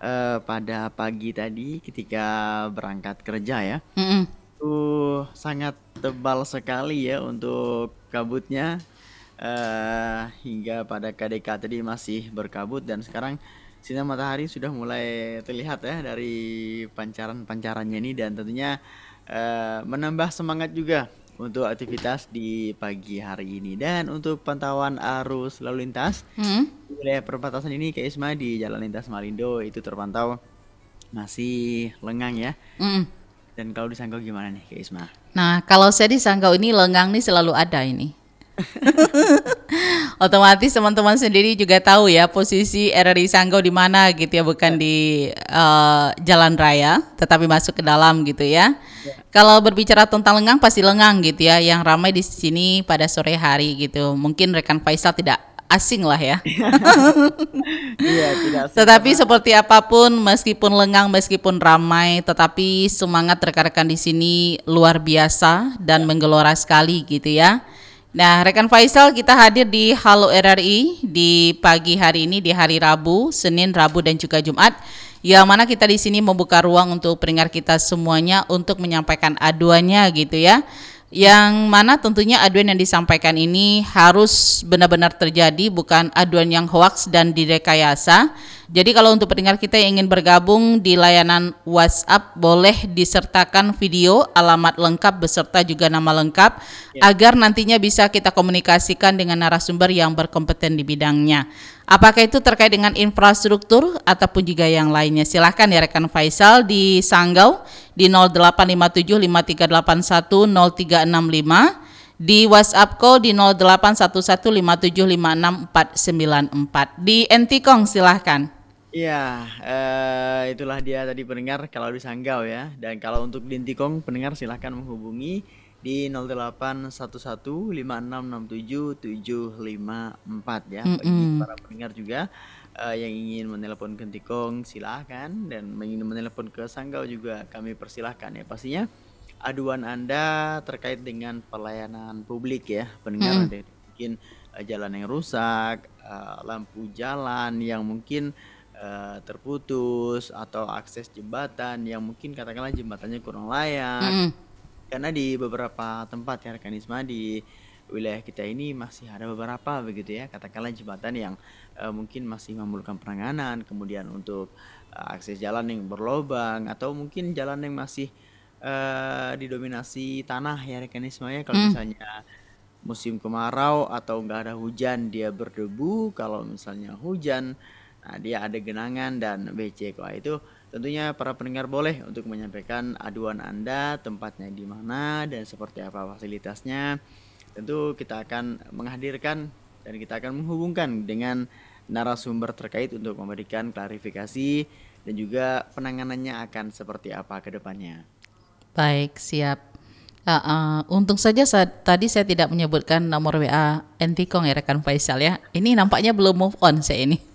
pada pagi tadi ketika berangkat kerja ya, Mm-mm. itu sangat tebal sekali ya untuk kabutnya, hingga pada KDK tadi masih berkabut dan sekarang sinar matahari sudah mulai terlihat ya dari pancaran-pancarannya ini dan tentunya menambah semangat juga untuk aktivitas di pagi hari ini. Dan untuk pantauan arus lalu lintas Mm-mm. di wilayah perbatasan ini Kak Isma di Jalan Lintas Malindo itu terpantau masih lengang ya. Mm-mm. Dan kalau di Sanggau gimana nih Kak Isma? Nah, kalau saya di Sanggau ini lengang nih selalu ada ini. Otomatis teman-teman sendiri juga tahu ya posisi RRI Sanggau di mana gitu ya, bukan Ya, di jalan raya, tetapi masuk ke dalam gitu ya. ya. Kalau berbicara tentang lengang pasti lengang gitu ya, yang ramai di sini pada sore hari gitu. Mungkin rekan Faisal tidak asing lah ya. Iya, tidak asing Tetapi karena seperti apapun, meskipun lengang, meskipun ramai, tetapi semangat rekan-rekan di sini luar biasa dan ya, menggelora sekali gitu ya. Nah, rekan Faisal, kita hadir di Halo RRI di pagi hari ini di hari Rabu, Senin, Rabu dan juga Jumat. Yang mana kita di sini membuka ruang untuk pendengar kita semuanya untuk menyampaikan aduannya gitu ya. Yang mana tentunya aduan yang disampaikan ini harus benar-benar terjadi, bukan aduan yang hoaks dan direkayasa. Jadi kalau untuk pendengar kita yang ingin bergabung di layanan WhatsApp, boleh disertakan video, alamat lengkap beserta juga nama lengkap ya. agar nantinya bisa kita komunikasikan dengan narasumber yang berkompeten di bidangnya. Apakah itu terkait dengan infrastruktur ataupun juga yang lainnya. Silahkan ya rekan Faisal di Sanggau di 085753810365, di WhatsApp call di 081157564494. Di Entikong silahkan. Iya, itulah dia tadi pendengar kalau di Sanggau ya. Dan kalau untuk di Intikong pendengar silahkan menghubungi di 081156675754 ya. Bagi Mm-mm. para pendengar juga yang ingin menelepon ke Intikong silahkan dan ingin menelepon ke Sanggau juga kami persilahkan ya. Pastinya aduan Anda terkait dengan pelayanan publik ya, pendengar Mm-mm. ada mungkin jalan yang rusak, lampu jalan yang mungkin terputus atau akses jembatan yang mungkin katakanlah jembatannya kurang layak. Mm-mm. Karena di beberapa tempat ya rekan Isma di wilayah kita ini masih ada beberapa begitu ya, katakanlah jembatan yang mungkin masih memerlukan penanganan, kemudian untuk akses jalan yang berlobang atau mungkin jalan yang masih didominasi tanah ya rekan Isma ya, kalau Mm. misalnya musim kemarau atau nggak ada hujan dia berdebu, kalau misalnya hujan nah dia ada genangan dan becek. Wah itu tentunya para pendengar boleh untuk menyampaikan aduan Anda, tempatnya di mana dan seperti apa fasilitasnya. Tentu kita akan menghadirkan dan kita akan menghubungkan dengan narasumber terkait untuk memberikan klarifikasi dan juga penanganannya akan seperti apa ke depannya. Baik, siap. Untung saja tadi saya tidak menyebutkan nomor WA Entikong ya rekan Faisal ya. Ini nampaknya belum move on saya ini.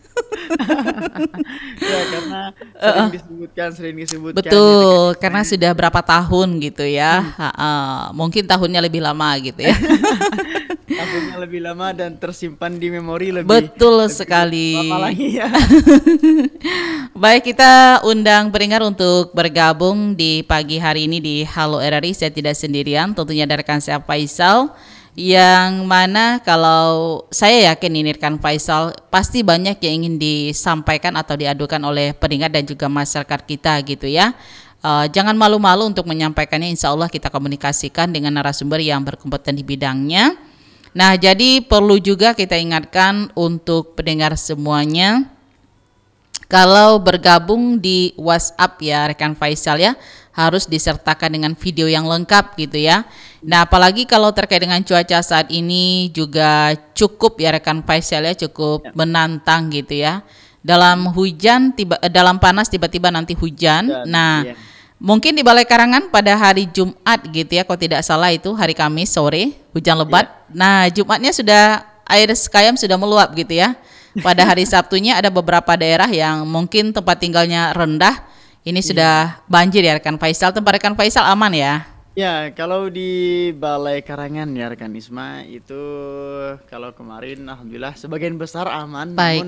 Ya karena sering disebutkan ya rekan Betul, Isma karena ya. sudah berapa tahun gitu ya. Hmm. Mungkin tahunnya lebih lama gitu ya. Tahunnya lebih lama dan tersimpan di memori lebih Betul lebih lama sekali. lagi ya. Baik, kita undang pendengar untuk bergabung di pagi hari ini di Halo RRI. Saya tidak sendirian, tentunya ada rekan saya Faisal. Yang mana kalau saya yakin ini rekan Faisal pasti banyak yang ingin disampaikan atau diadukan oleh pendengar dan juga masyarakat kita gitu ya. Jangan malu-malu untuk menyampaikannya. Insya Allah kita komunikasikan dengan narasumber yang berkompeten di bidangnya. Nah, jadi perlu juga kita ingatkan untuk pendengar semuanya, kalau bergabung di WhatsApp ya rekan Faisal ya, harus disertakan dengan video yang lengkap gitu ya. Nah, apalagi kalau terkait dengan cuaca saat ini juga cukup ya rekan Faisal ya, cukup Ya. menantang gitu ya. Dalam hujan dalam panas tiba-tiba nanti hujan. Dan Nah, ya, mungkin di Balai Karangan pada hari Jumat gitu ya, kalau tidak salah itu hari Kamis sore hujan lebat. ya. Nah, Jumatnya sudah air sekayam sudah meluap gitu ya. Pada hari Sabtunya ada beberapa daerah yang mungkin tempat tinggalnya rendah. Ini Iya. sudah banjir ya rekan Faisal. Tempat rekan Faisal aman ya? Ya, kalau di Balai Karangan ya rekan Isma itu kalau kemarin alhamdulillah sebagian besar aman, namun Baik.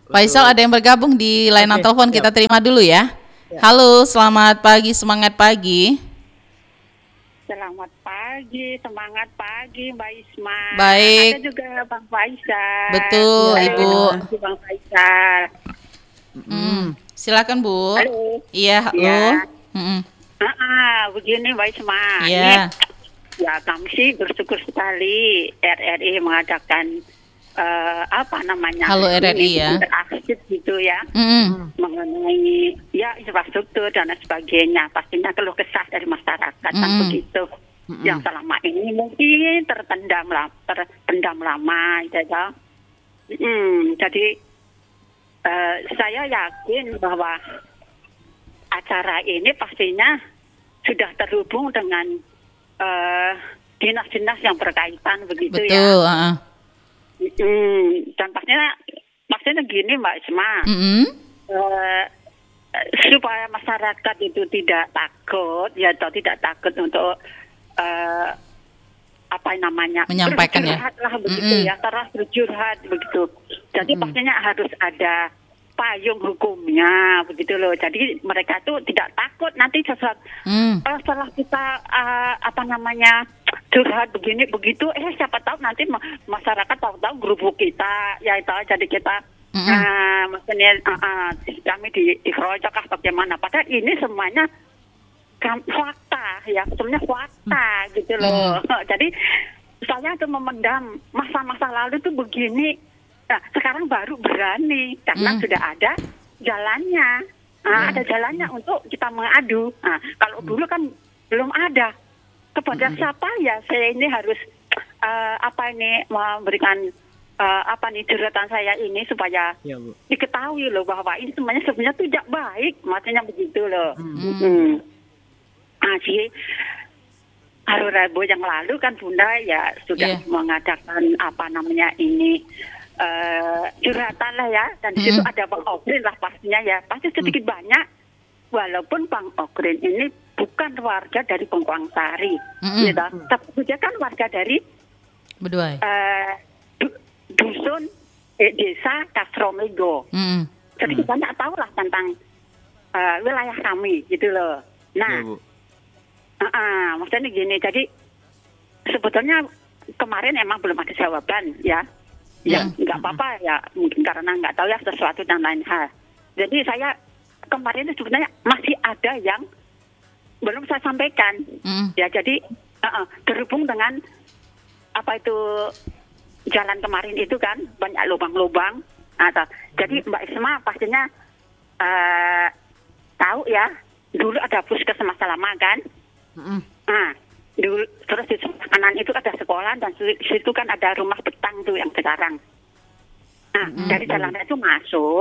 Faisal untuk ada yang bergabung di layanan oke, telepon, siap. kita terima dulu ya. Ya. Halo, selamat pagi, semangat pagi. Selamat pagi, semangat pagi Mbak Isma. Baik. Ada juga Bang Faisal. Betul, Ya, Ibu. Terima kasih Bang Faisal. Silakan Bu. Halo. Iya, halo. Ya. Mm-mm. Begini Mbak Isma. Iya. Ya kami sih bersyukur sekali RRI mengadakan apa namanya? Halo RRI ini, ya. interaksi gitu ya. Mm-mm. Mengenai ya infrastruktur dan lain sebagainya, pastinya keluh kesah dari masyarakat kan begitu, yang selama ini mungkin terpendam lama gitu ya. Jadi saya yakin bahwa acara ini pastinya sudah terhubung dengan dinas-dinas yang berkaitan begitu ya. Betul. Dan pastinya gini Mbak Isma. Mm-mm. Supaya masyarakat itu tidak takut ya, atau tidak takut untuk apa namanya, Menyampaikan ya. bercurhat lah begitu ya, terus bercurhat begitu. Jadi pastinya harus ada payung hukumnya begitu loh. Jadi mereka tuh tidak takut nanti sesuatu setelah kita apa namanya curhat begini begitu, siapa tahu nanti masyarakat tahu-tahu gerubuk kita ya itu. Jadi kita maksudnya kami dikeroyok kah bagaimana, padahal ini semuanya fakta ya, sebetulnya fakta gitu loh. Jadi saya tuh memendam masa-masa lalu tuh begini. Nah, sekarang baru berani karena sudah ada jalannya. Ada jalannya untuk kita mengadu. Nah, kalau dulu kan belum ada. Kepada siapa ya saya ini harus memberikan curhatan saya ini supaya Ya, Bu. diketahui loh bahwa ini sebenarnya tidak baik, maksudnya begitu loh. Di hari Rabu yang lalu kan Bunda ya sudah mengadakan ini curhatan lah ya, dan di situ ada Bang Ogrin lah pastinya ya, pasti sedikit banyak, walaupun Bang Ogrin ini bukan warga dari Bengkuang Sari, gitu. Tapi dia kan warga dari Beduai. dusun desa Kastromego. Jadi banyak tahu lah tentang wilayah kami gitu loh. Nah, Ya, Bu. maksudnya gini, jadi sebetulnya kemarin emang belum ada jawaban ya. Ya, nggak apa-apa ya, mungkin karena nggak tahu ya sesuatu dan lain hal. Jadi saya kemarin itu sebenarnya masih ada yang belum saya sampaikan. Ya, jadi terhubung dengan apa itu jalan kemarin itu kan banyak lubang-lubang. Jadi Mbak Isma pastinya tahu ya, dulu ada puskesmas lama kan. Dulu, terus di sebelah kanan itu ada sekolah, dan di situ kan ada rumah betang tuh yang sekarang. Nah, dari jalannya itu masuk.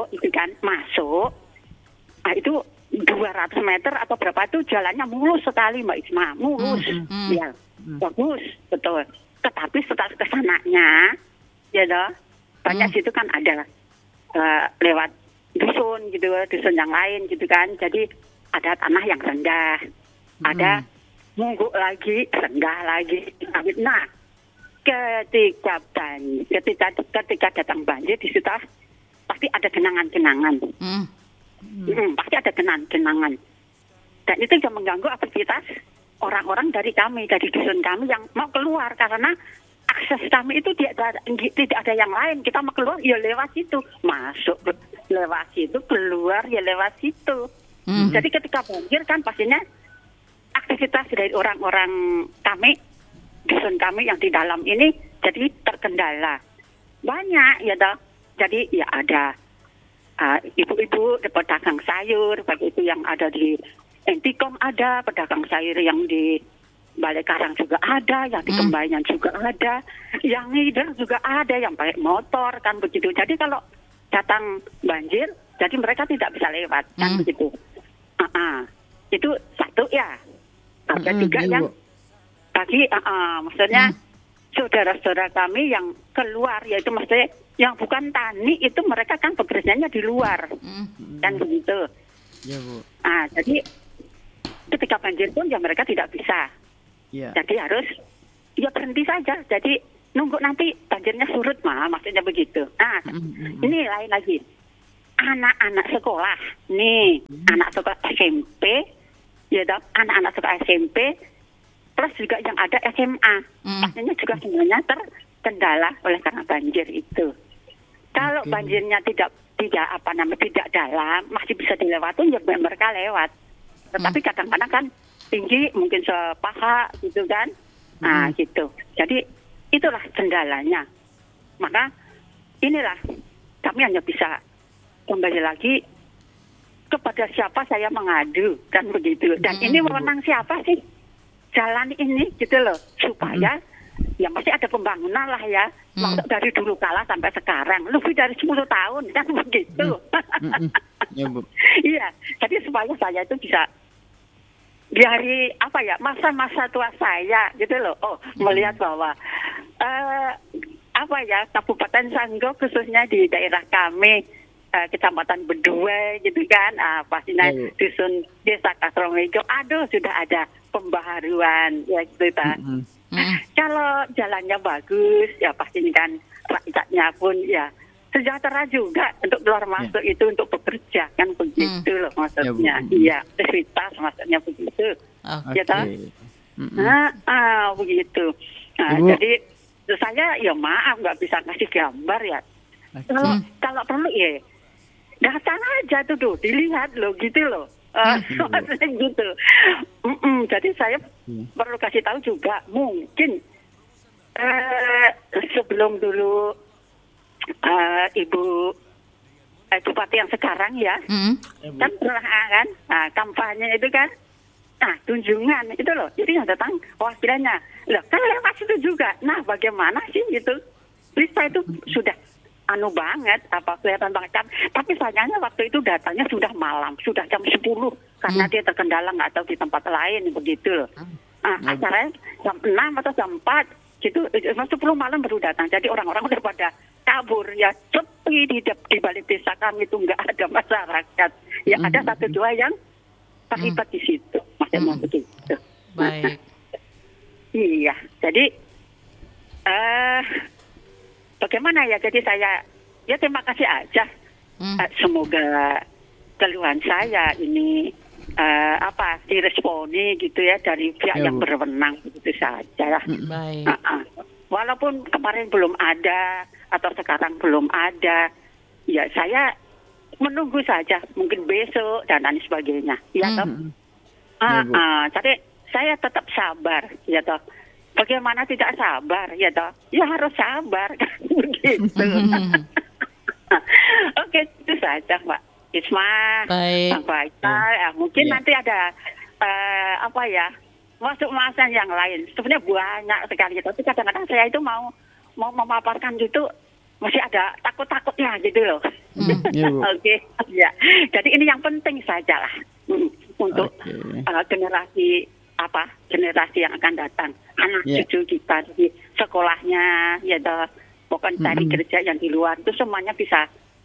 Nah, itu 200 meter atau berapa itu jalannya mulus sekali Mbak Isma, mulus. Ya, bagus, betul. Tetapi setelah kesananya, ya loh, banyak situ kan ada lewat dusun gitu, dusun yang lain gitu kan. Jadi ada tanah yang rendah, ada mungguk lagi, rendah lagi. Nah, ketika datang banjir di situ pasti ada genangan-genangan. Pasti ada genangan-genangan. Dan itu juga mengganggu aktivitas orang-orang dari kami, dari dusun kami yang mau keluar, karena akses kami itu tidak ada yang lain. Kita mau keluar ya lewat situ, masuk lewat situ, keluar ya lewat situ. Jadi ketika banjir kan pastinya aktivitas dari orang-orang kami, dusun kami yang di dalam ini jadi terkendala. Banyak ya toh. Jadi ya ada ibu-ibu pedagang sayur, baik itu yang ada di Entikong ada, pedagang sayur yang di Balai Karang juga ada, yang di Kembayan juga ada, yang ngider juga ada, yang pakai motor kan begitu. Jadi kalau datang banjir, jadi mereka tidak bisa lewat kan begitu. Itu satu ya. Ada juga yang bagi maksudnya saudara-saudara kami yang keluar, yaitu maksudnya yang bukan tani, itu mereka kan bekerjanya di luar kan begitu. Ya, Bu. Jadi ketika banjir pun ya mereka tidak bisa. Ya. Jadi harus ya berhenti saja. Jadi nunggu nanti banjirnya surut maksudnya begitu. Ini lain lagi. anak-anak sekolah nih, anak sekolah SMP, ya toh, anak-anak sekolah SMP, plus juga yang ada SMA, pastinya juga semuanya terkendala oleh karena banjir itu. Kalau Oke. banjirnya tidak tidak dalam, masih bisa dilewatin ya mereka lewat. Tetapi kadang-kadang kan tinggi, mungkin sepaha gitu kan, nah gitu. Jadi itulah kendalanya. Maka inilah kami hanya bisa kembali lagi kepada siapa saya mengadu kan begitu. Dan ini wewenang siapa sih jalan ini gitu loh, supaya ya masih ada pembangunan lah ya. Dari dulu kala sampai sekarang lebih dari 10 tahun kan begitu. Ya, Bu. Iya, jadi supaya saya itu bisa di hari apa ya, masa-masa tua saya gitu loh. Oh, melihat bahwa apa ya, Kabupaten Sanggau khususnya di daerah kami, Kecamatan Bedue gitu kan, pastinya Ya, Bu. dusun Desa Kasromejo, aduh sudah ada pembaharuan ya gitu kan. Kalau jalannya bagus ya pastinya kan rakyatnya pun ya sejahtera juga untuk keluar masuk itu untuk bekerja kan begitu loh maksudnya. Bu. Iya, aktivitas maksudnya begitu. Oke. Ya toh? Begitu. Nah, Ibu. jadi saya ya maaf nggak bisa kasih gambar ya. Kalau perlu ya datang aja tuh dilihat loh gitu loh. Maksudnya gitu. Jadi saya perlu kasih tahu juga mungkin sebelum dulu Ibu Bupati yang sekarang ya, kan pernah kan kampanye itu kan, tunjungan itu loh, jadi yang datang wakilannya, loh kan lewat situ juga. Nah bagaimana sih gitu, bisa itu sudah anu banget, apa kelihatan banget kan. Tapi sayangnya waktu itu datanya sudah malam, sudah jam 10 karena dia terkendala nggak tahu di tempat lain begitu loh. Acaranya jam 6 atau jam 4 gitu, jam 10 malam baru datang. Jadi orang-orang udah pada kabur ya, sepi di balik desa kami itu nggak ada masyarakat. Ya ada satu dua yang terlibat di situ, macam begitu. Baik. Iya, jadi bagaimana ya? Jadi saya ya terima kasih aja. Semoga keluhan saya ini diresponi gitu ya dari pihak yang berwenang begitu saja lah. Baik. Walaupun kemarin belum ada atau sekarang belum ada, ya saya menunggu saja, mungkin besok dan lain sebagainya. Ya toh. Jadi saya tetap sabar, ya toh. Bagaimana tidak sabar, ya toh? Ya harus sabar, kan begitu. Oke, itu saja, Mbak Isma. Baik. Bang Faisal. Mungkin nanti ada masuk-masan yang lain. Sebenarnya banyak sekali, tapi kadang-kadang saya itu mau memaparkan itu masih ada takut-takutnya gitu loh. Ya, Bu. Oke, ya. Jadi ini yang penting saja lah untuk generasi yang akan datang, anak cucu kita di sekolahnya, ya toh, pokoknya cari kerja yang di luar itu semuanya bisa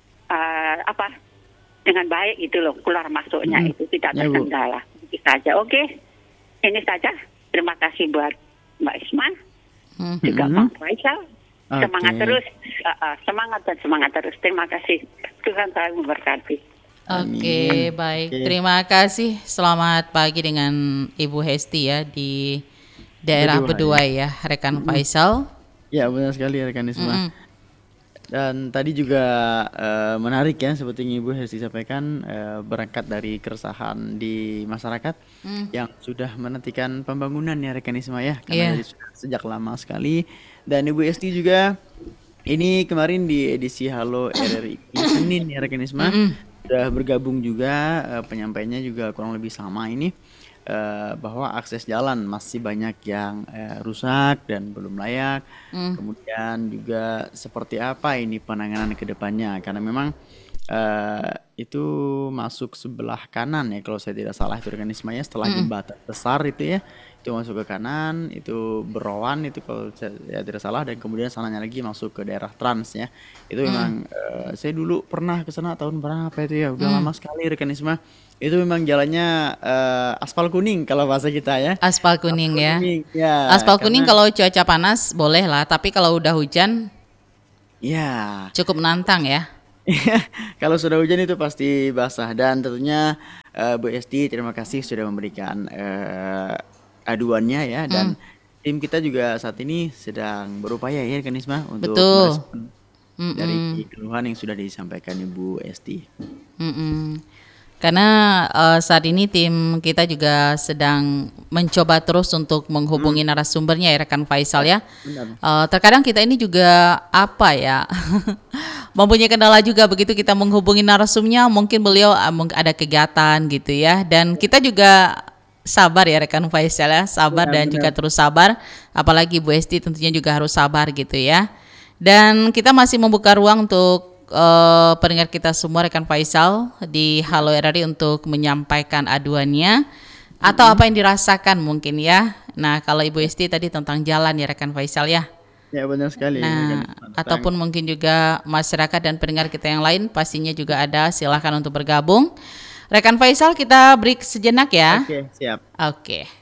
dengan baik itu loh, keluar masuknya itu tidak terkendala. Itu saja. Oke, ini saja. Terima kasih buat Mbak Isma, juga Pak Faisal. Semangat terus, semangat terus. Terima kasih. Tuhan selalu memberkati. Oke, baik. Terima kasih. Selamat pagi dengan Ibu Hesti ya di daerah Bedua ya, rekan Faisal. Ya, benar sekali rekan Isma. Dan tadi juga menarik ya, seperti yang Ibu Hesti sampaikan, berangkat dari keresahan di masyarakat yang sudah menantikan pembangunan ya rekan Isma ya, karena dari sejak lama sekali. Dan Ibu Hesti juga ini kemarin di edisi Halo RRI Senin ya rekan Isma, sudah bergabung juga, penyampaiannya juga kurang lebih sama ini, bahwa akses jalan masih banyak yang rusak dan belum layak. Kemudian juga seperti apa ini penanganan ke depannya, karena memang itu masuk sebelah kanan ya kalau saya tidak salah itu rekan Ismaya, setelah jembatan besar itu ya, itu masuk ke kanan, itu Berawan itu kalau saya tidak salah, dan kemudian sananya lagi masuk ke daerah Trans ya. Itu memang saya dulu pernah ke sana tahun berapa itu ya, udah lama sekali rekan Isma. Itu memang jalannya aspal kuning kalau bahasa kita ya. Aspal kuning ya. Ya, Aspal kuning kalau cuaca panas boleh lah, tapi kalau udah hujan ya cukup menantang ya. Kalau sudah hujan itu pasti basah dan tentunya Bu Esti terima kasih sudah memberikan aduannya ya dan tim kita juga saat ini sedang berupaya ya kan Isma untuk Betul. merespon Mm-mm. dari keluhan yang sudah disampaikan Ibu Esti. Mm-mm. Karena saat ini tim kita juga sedang mencoba terus untuk menghubungi narasumbernya ya rekan Faisal ya. Benar. Terkadang kita ini juga apa ya mempunyai kendala juga begitu kita menghubungi narasumbernya mungkin beliau ada kegiatan gitu ya dan kita juga sabar ya rekan Faisal ya sabar dan juga Benar-benar. terus sabar apalagi Bu Esti tentunya juga harus sabar gitu ya dan kita masih membuka ruang untuk pendengar kita semua rekan Faisal di Halo RRI untuk menyampaikan aduannya atau apa yang dirasakan mungkin ya. Nah, kalau Ibu Esti tadi tentang jalan ya rekan Faisal ya. Ya benar sekali rekan Nah, Isma. Tentang ataupun mungkin juga masyarakat dan pendengar kita yang lain pastinya juga ada. Silahkan untuk bergabung. Rekan Faisal kita break sejenak ya. Oke, siap. Oke.